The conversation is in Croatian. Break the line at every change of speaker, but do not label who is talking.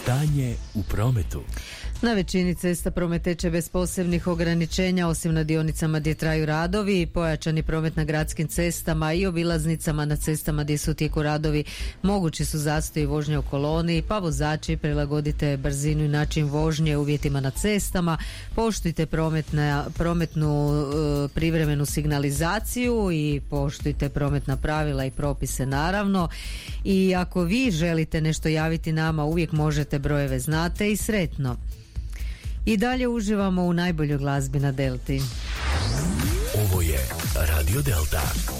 Stanje u prometu.
Na većini cesta promet teče bez posebnih ograničenja, osim na dionicama gdje traju radovi. Pojačani promet na gradskim cestama i obilaznicama na cestama gdje su u tijeku radovi. Mogući su zastoji vožnje u koloni, pa vozači prilagodite brzinu i način vožnje uvjetima na cestama. Poštujte prometnu privremenu signalizaciju i poštujte prometna pravila i propise naravno. I ako vi želite nešto javiti nama, uvijek možete, brojeve znate i sretno. I dalje uživamo u najboljoj glazbi na Delti.
Ovo je Radio Delta.